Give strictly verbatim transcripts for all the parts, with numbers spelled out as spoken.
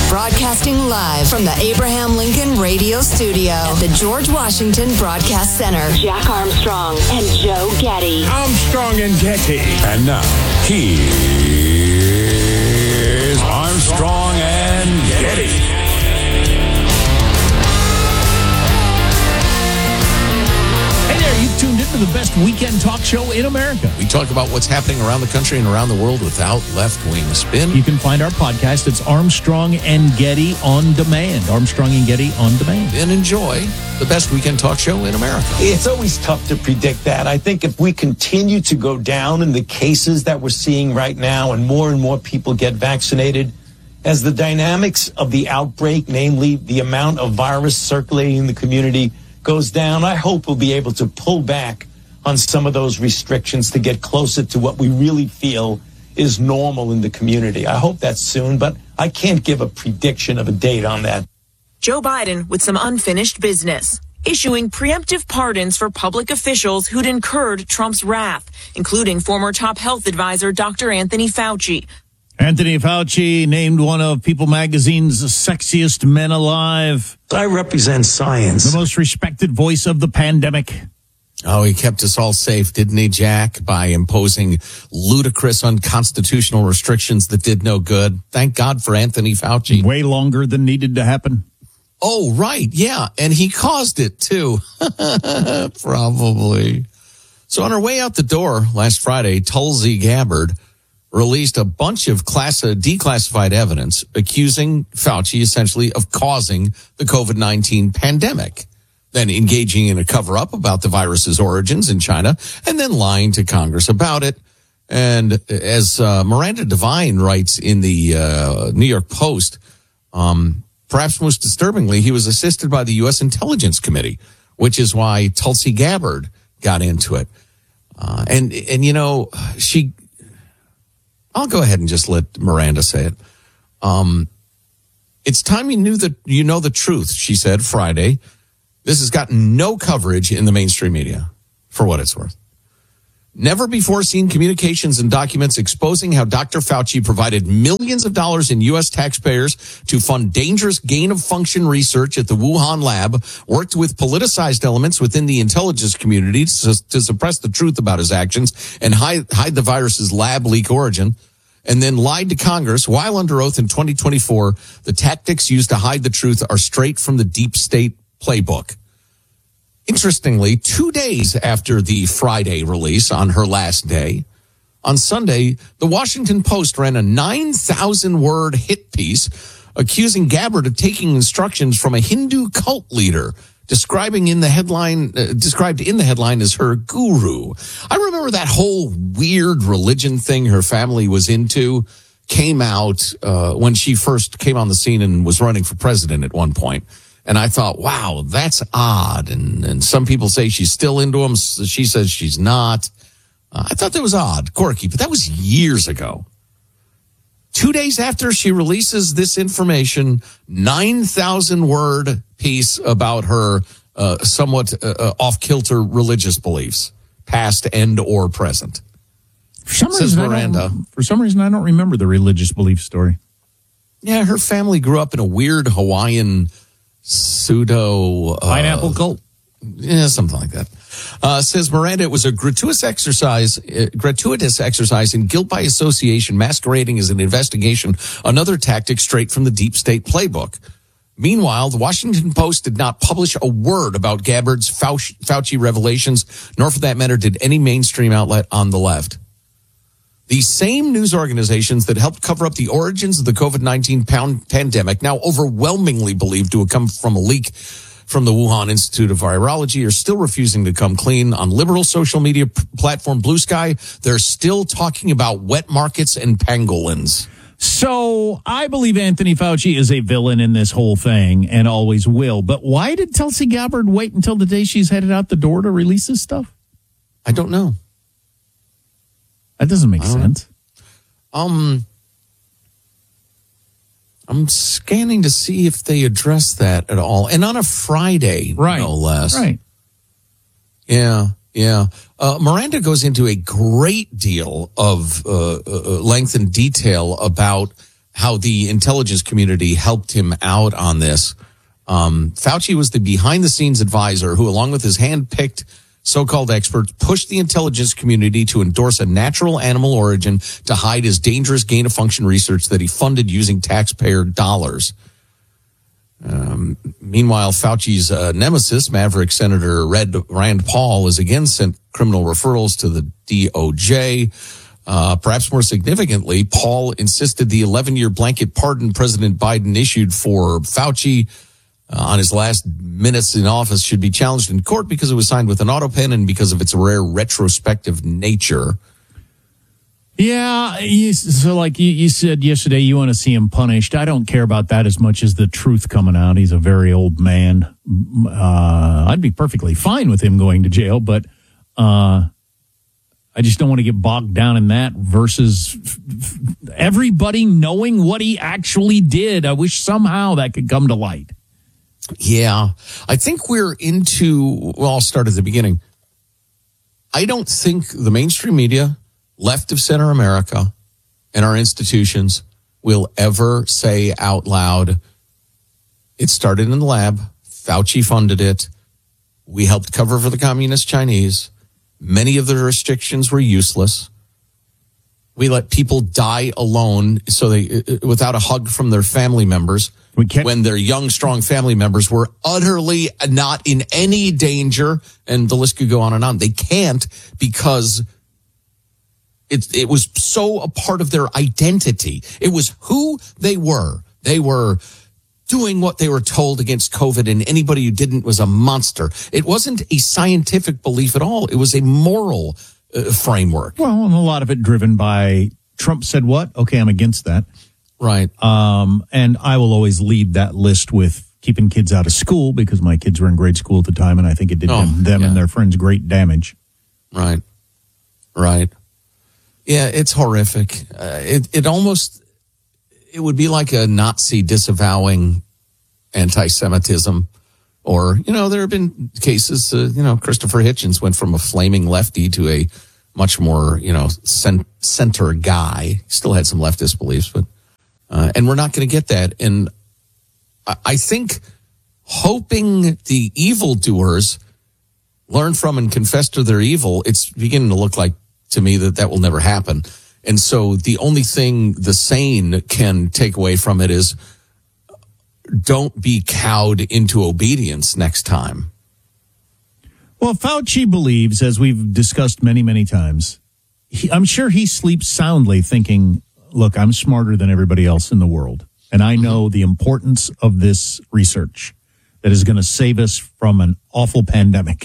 Broadcasting live from the Abraham Lincoln Radio Studio at the George Washington Broadcast Center. Jack Armstrong and Joe Getty. Armstrong and Getty. And now, here's Armstrong and Getty. Hey there, you've tuned into the best weekend talk show in America. We talk about what's happening around the country and around the world without left-wing spin. You can find our podcast. It's Armstrong and Getty on Demand. Armstrong and Getty on Demand. And enjoy the best weekend talk show in America. It's always tough to predict that. I think if we continue to go down in the cases that we're seeing right now and more and more people get vaccinated, as the dynamics of the outbreak, namely the amount of virus circulating in the community, goes down, I hope we'll be able to pull back on some of those restrictions to get closer to what we really feel is normal in the community. I hope that's soon, but I can't give a prediction of a date on that. Joe Biden with some unfinished business, issuing preemptive pardons for public officials who'd incurred Trump's wrath, including former top health advisor Doctor Anthony Fauci. Anthony Fauci named one of People magazine's sexiest men alive. I represent science. The most respected voice of the pandemic. Oh, he kept us all safe, didn't he, Jack, by imposing ludicrous, unconstitutional restrictions that did no good. Thank God for Anthony Fauci. Way longer than needed to happen. Oh, right, yeah, and he caused it, too. Probably. So on our way out the door last Friday, Tulsi Gabbard released a bunch of class, uh, declassified evidence accusing Fauci essentially of causing the COVID nineteen pandemic, then engaging in a cover-up about the virus's origins in China, and then lying to Congress about it. And as uh, Miranda Devine writes in the uh, New York Post, um, perhaps most disturbingly, he was assisted by the U S Intelligence Committee, which is why Tulsi Gabbard got into it. Uh, and, and, you know, she... I'll go ahead and just let Miranda say it. Um, it's time you knew that you know the truth, she said Friday. This has gotten no coverage in the mainstream media, for what it's worth. Never before seen communications and documents exposing how Doctor Fauci provided millions of dollars in U S taxpayers to fund dangerous gain-of-function research at the Wuhan lab, worked with politicized elements within the intelligence community to, to suppress the truth about his actions and hide, hide the virus's lab leak origin, and then lied to Congress while under oath in twenty twenty-four. The tactics used to hide the truth are straight from the deep state playbook. Interestingly, two days after the Friday release on her last day, on Sunday, the Washington Post ran a nine thousand word hit piece accusing Gabbard of taking instructions from a Hindu cult leader, describing in the headline, uh, described in the headline as her guru. I remember that whole weird religion thing her family was into came out uh, when she first came on the scene and was running for president at one point. And I thought, wow, that's odd. And, and some people say she's still into him. She says she's not. Uh, I thought that was odd, quirky, but that was years ago. Two days after she releases this information, nine thousand word piece about her uh, somewhat uh, off-kilter religious beliefs, past and or present. For some Says reason, Miranda. I don't, for some reason, I don't remember the religious belief story. Yeah, her family grew up in a weird Hawaiian pseudo uh, pineapple cult. Yeah, something like that. Uh, says Miranda, it was a gratuitous exercise, uh, gratuitous exercise in guilt by association, masquerading as an investigation, another tactic straight from the deep state playbook. Meanwhile, the Washington Post did not publish a word about Gabbard's Fauci, Fauci revelations, nor for that matter did any mainstream outlet on the left. The same news organizations that helped cover up the origins of the COVID nineteen pound pandemic, now overwhelmingly believed to have come from a leak from the Wuhan Institute of Virology, are still refusing to come clean. On liberal social media p- platform Blue Sky, they're still talking about wet markets and pangolins. So I believe Anthony Fauci is a villain in this whole thing and always will. But why did Tulsi Gabbard wait until the day she's headed out the door to release this stuff? I don't know. That doesn't make sense. Um, I'm scanning to see if they address that at all. And on a Friday, right. no less. Right. Yeah, yeah. Uh, Miranda goes into a great deal of uh, uh, length and detail about how the intelligence community helped him out on this. Um, Fauci was the behind-the-scenes advisor who, along with his hand-picked so-called experts, pushed the intelligence community to endorse a natural animal origin to hide his dangerous gain-of-function research that he funded using taxpayer dollars. Um, meanwhile, Fauci's uh, nemesis, Maverick Senator Red, Rand Paul, has again sent criminal referrals to the D O J. Uh, perhaps more significantly, Paul insisted the eleven-year blanket pardon President Biden issued for Fauci uh, on his last minutes in office should be challenged in court because it was signed with an auto pen and because of its rare retrospective nature. Yeah, you, so like you, you said yesterday, you want to see him punished. I don't care about that as much as the truth coming out. He's a very old man. Uh, I'd be perfectly fine with him going to jail, but uh, I just don't want to get bogged down in that versus f- f- everybody knowing what he actually did. I wish somehow that could come to light. Yeah, I think we're into, well, I'll start at the beginning. I don't think the mainstream media, left of center America, and our institutions will ever say out loud, it started in the lab, Fauci funded it, we helped cover for the communist Chinese, many of the restrictions were useless, we let people die alone so they without a hug from their family members we can't- when their young, strong family members were utterly not in any danger, and the list could go on and on. They can't because It, it was so a part of their identity. It was who they were. They were doing what they were told against COVID, and anybody who didn't was a monster. It wasn't a scientific belief at all. It was a moral uh, framework. Well, and a lot of it driven by Trump said what? Okay, I'm against that. Right. Um, and I will always lead that list with keeping kids out of school because my kids were in grade school at the time, and I think it did Oh, them, them yeah. and their friends great damage. Right. Right. Yeah, it's horrific. Uh, it it almost, it would be like a Nazi disavowing anti-Semitism. Or, you know, there have been cases, uh, you know, Christopher Hitchens went from a flaming lefty to a much more, you know, cent- center guy. Still had some leftist beliefs, but, uh, and we're not going to get that. And I, I think hoping the evildoers learn from and confess to their evil, it's beginning to look like, to me, that that will never happen. And so the only thing the sane can take away from it is don't be cowed into obedience next time. Well, Fauci believes, as we've discussed many, many times, he, I'm sure he sleeps soundly thinking, look, I'm smarter than everybody else in the world. And I know the importance of this research that is going to save us from an awful pandemic.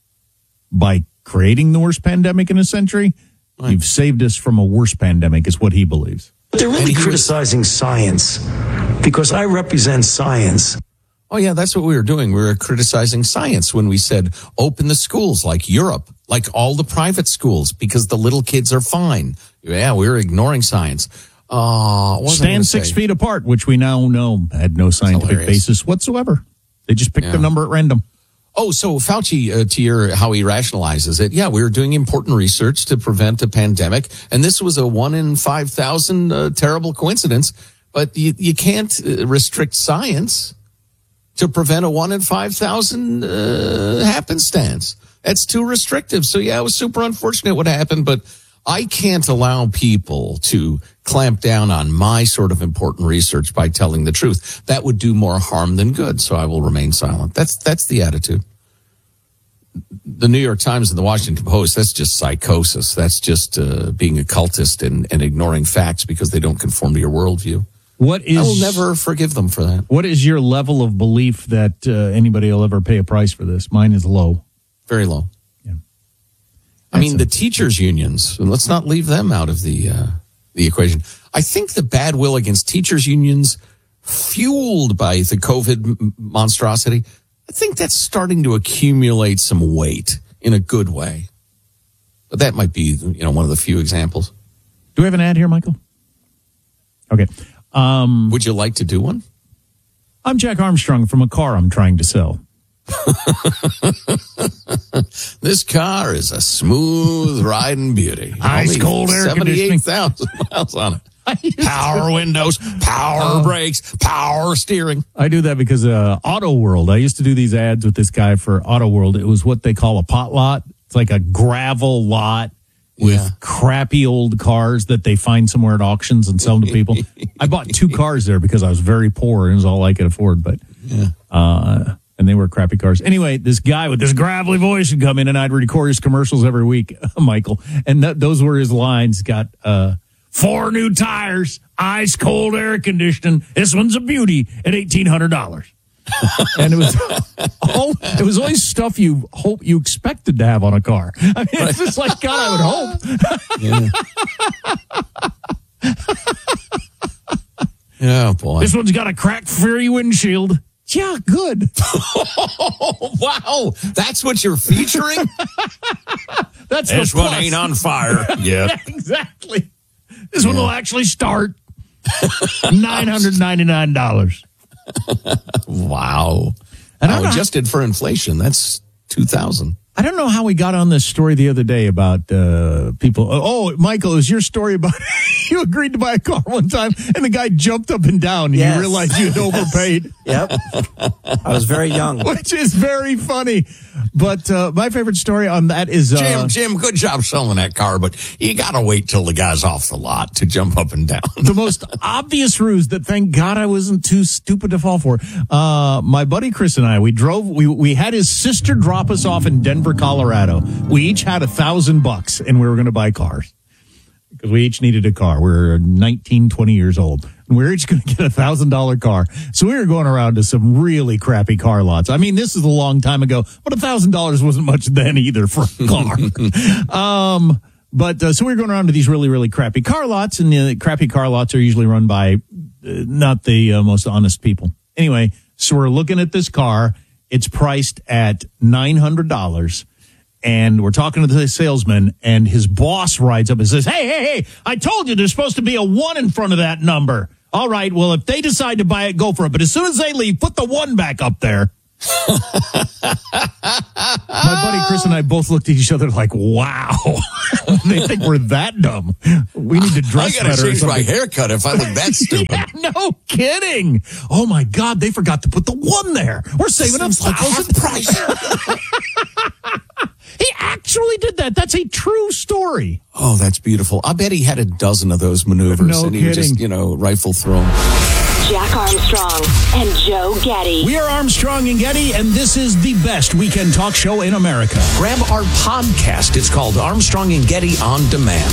By creating the worst pandemic in a century, right. You've saved us from a worse pandemic, is what he believes. They're really criticizing science because I represent science. Oh, yeah, that's what we were doing. We were criticizing science when we said open the schools like Europe, like all the private schools, because the little kids are fine. Yeah, we were ignoring science. Uh, what was I Stand six say? feet apart, which we now know had no scientific basis whatsoever. They just picked Yeah. a number at random. Oh, so Fauci, uh, to your, how he rationalizes it. Yeah, we were doing important research to prevent a pandemic. And this was a one in five thousand uh, terrible coincidence. But you, you can't uh, restrict science to prevent a one in five thousand uh, happenstance. That's too restrictive. So, yeah, it was super unfortunate what happened. But I can't allow people to clamp down on my sort of important research by telling the truth. That would do more harm than good, so I will remain silent. That's that's the attitude. The New York Times and the Washington Post, that's just psychosis. That's just uh, being a cultist and, and ignoring facts because they don't conform to your worldview. What is, I will never forgive them for that. What is your level of belief that uh, anybody will ever pay a price for this? Mine is low. Very low. Yeah. I mean, the teachers' unions, let's not leave them out of the uh, the equation. I think the bad will against teachers' unions, fueled by the COVID m- monstrosity, I think that's starting to accumulate some weight in a good way. But that might be, you know, one of the few examples. Do we have an ad here, Michael? Okay. Um, Would you like to do one? I'm Jack Armstrong from a car I'm trying to sell. This car is a smooth riding beauty. Ice Only cold air conditioning. seventy-eight thousand miles on it. power windows, power Oh. brakes, power steering. I do that because uh, Auto World. I used to do these ads with this guy for Auto World. It was what they call a pot lot. It's like a gravel lot with Yeah. crappy old cars that they find somewhere at auctions and sell them to people. I bought two cars there because I was very poor and it was all I could afford. But Yeah. uh, and they were crappy cars. Anyway, this guy with this gravelly voice would come in and I'd record his commercials every week, Michael. And that, those were his lines. Got uh, four new tires, ice cold air conditioning. This one's a beauty at eighteen hundred dollars. And it was all, it was always stuff you hope you expected to have on a car. I mean, it's just like, God, I would hope. Yeah. Oh, boy. This one's got a crack-free windshield. Yeah, good. Oh, wow. That's what you're featuring? That's This the one plus. ain't on fire yet. Yeah, exactly. This one will actually start nine hundred ninety-nine dollars. Wow. And I Oh, don't know- adjusted for inflation, that's two thousand. I don't know how we got on this story the other day about uh, people. Oh, Michael, it was your story about you agreed to buy a car one time and the guy jumped up and down and Yes. you realized you had overpaid. Yep. I was very young. Which is very funny. But uh, my favorite story on that is... Uh, Jim, Jim, good job selling that car, but you got to wait till the guy's off the lot to jump up and down. the most obvious ruse that thank God I wasn't too stupid to fall for. Uh, my buddy Chris and I, we drove, we, we had his sister drop us off in Denver, Colorado. We each had a thousand bucks and we were going to buy cars because we each needed a car. We were nineteen, twenty years old. And we were each going to get a thousand dollar car. So we were going around to some really crappy car lots. I mean, this is a long time ago, but a thousand dollars wasn't much then either for a car. um, But uh, so we were going around to these really, really crappy car lots, and the crappy car lots are usually run by uh, not the uh, most honest people. Anyway, so we're looking at this car. It's priced at nine hundred dollars, and we're talking to the salesman, and his boss rides up and says, hey, hey, hey, I told you there's supposed to be a one in front of that number. All right, well, if they decide to buy it, go for it. But as soon as they leave, put the one back up there. My buddy Chris and I both looked at each other like, wow, they think we're that dumb. We need to dress I got to better. or change my something. haircut if I look that stupid. Yeah, no kidding. Oh my God, they forgot to put the one there. We're saving a Seems like half thousand. price. He actually did that. That's a true story. Oh, that's beautiful. I bet he had a dozen of those maneuvers, No and he would just, kidding. you know, rifle through them. Jack Armstrong and Joe Getty. We are Armstrong and Getty, and this is the best weekend talk show in America. Grab our podcast. It's called Armstrong and Getty On Demand.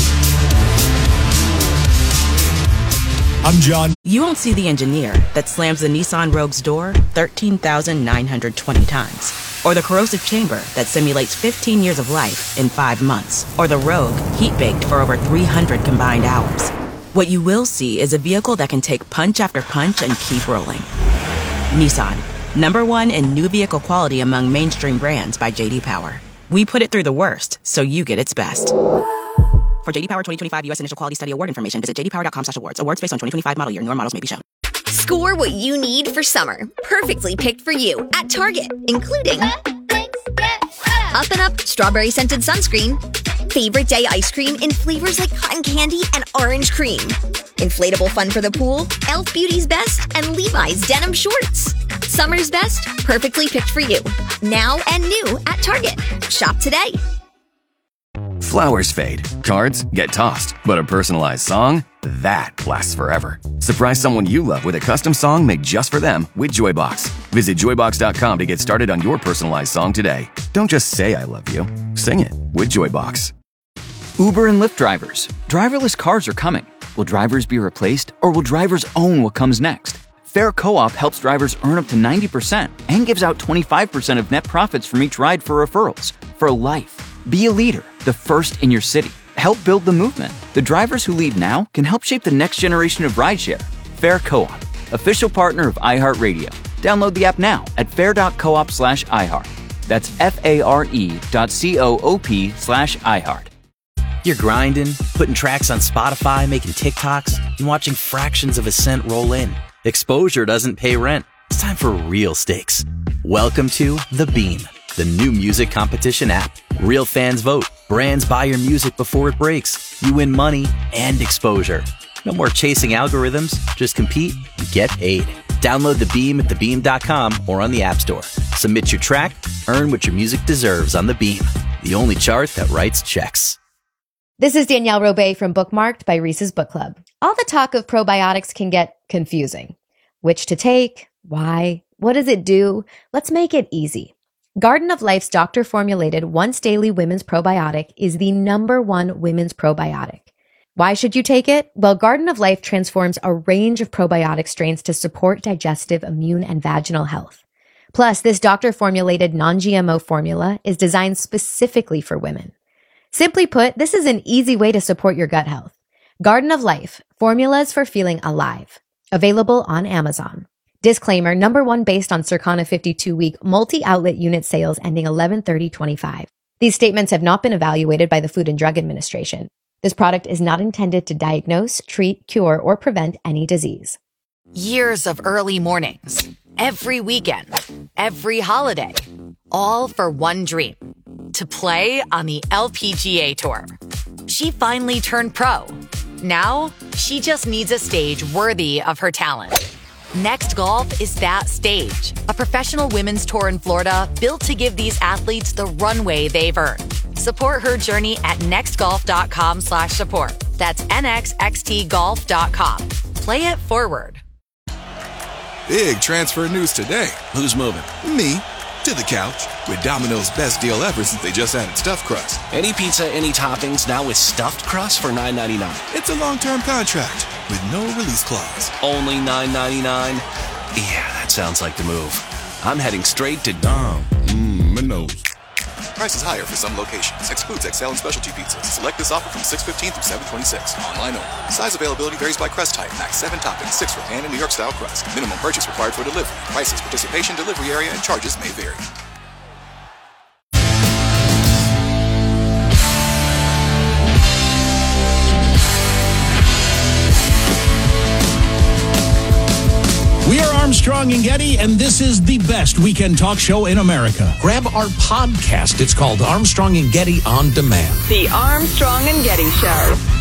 I'm John. You won't see the engineer that slams the Nissan Rogue's door thirteen thousand nine hundred twenty times. Or the corrosive chamber that simulates fifteen years of life in five months. Or the Rogue heat-baked for over three hundred combined hours. What you will see is a vehicle that can take punch after punch and keep rolling. Nissan, number one in new vehicle quality among mainstream brands by J D Power. We put it through the worst, so you get its best. For J D Power twenty twenty-five U S Initial Quality Study Award information, visit j d power dot com slash awards. Awards based on twenty twenty-five model year. Newer models may be shown. Score what you need for summer. Perfectly picked for you at Target, including Up and Up strawberry scented sunscreen, favorite day ice cream in flavors like cotton candy and orange cream, inflatable fun for the pool, Elf Beauty's Best, and Levi's denim shorts. Summer's best, perfectly picked for you. Now and new at Target. Shop today. Flowers fade, cards get tossed, but a personalized song, that lasts forever. Surprise someone you love with a custom song made just for them with Joybox. Visit joybox dot com to get started on your personalized song today. Don't just say I love you, sing it with Joybox. Uber and Lyft drivers. Driverless cars are coming. Will drivers be replaced, or will drivers own what comes next? Fair Co-op helps drivers earn up to ninety percent and gives out twenty-five percent of net profits from each ride for referrals. For life. Be a leader, the first in your city. Help build the movement. The drivers who lead now can help shape the next generation of rideshare. Fair Co-op, official partner of iHeartRadio. Download the app now at fair dot coop slash iHeart. That's F-A-R-E dot C-O-O-P slash iHeart. You're grinding, putting tracks on Spotify, making TikToks, and watching fractions of a cent roll in. Exposure doesn't pay rent. It's time for real stakes. Welcome to The Beam, the new music competition app. Real fans vote. Brands buy your music before it breaks. You win money and exposure. No more chasing algorithms. Just compete and get paid. Download the Beam at the beam dot com or on the App Store. Submit your track, earn what your music deserves on the Beam, the only chart that writes checks. This is Danielle Robay from Bookmarked by Reese's Book Club. All the talk of probiotics can get confusing. Which to take? Why? What does it do? Let's make it easy. Garden of Life's doctor-formulated once-daily women's probiotic is the number one women's probiotic. Why should you take it? Well, Garden of Life transforms a range of probiotic strains to support digestive, immune, and vaginal health. Plus, this doctor-formulated non-G M O formula is designed specifically for women. Simply put, this is an easy way to support your gut health. Garden of Life, formulas for feeling alive. Available on Amazon. Disclaimer, number one based on Circana fifty-two week multi-outlet unit sales ending eleven thirty twenty-five. These statements have not been evaluated by the Food and Drug Administration. This product is not intended to diagnose, treat, cure, or prevent any disease. Years of early mornings, every weekend, every holiday, all for one dream, to play on the L P G A Tour. She finally turned pro. Now, she just needs a stage worthy of her talent. Next Golf is that stage, a professional women's tour in Florida built to give these athletes the runway they've earned. Support her journey at nextgolf.com slash support. That's nxxtgolf dot com. Play it forward. Big transfer news today. Who's moving? Me. To the couch. With Domino's best deal ever since they just added stuffed crust. Any pizza, any toppings, now with stuffed crust for nine ninety-nine. It's a long-term contract with no release clause. Only nine ninety-nine? Yeah, that sounds like the move. I'm heading straight to Dom. Mmm, Minos. Prices higher for some locations. Excludes X L and specialty pizzas. Select this offer from six fifteen through seven twenty-six. Online only. Size availability varies by crust type. Max seven toppings, six for pan and New York style crust. Minimum purchase required for delivery. Prices, participation, delivery area, and charges may vary. We are Armstrong and Getty, and this is the best weekend talk show in America. Grab our podcast. It's called Armstrong and Getty On Demand. The Armstrong and Getty Show.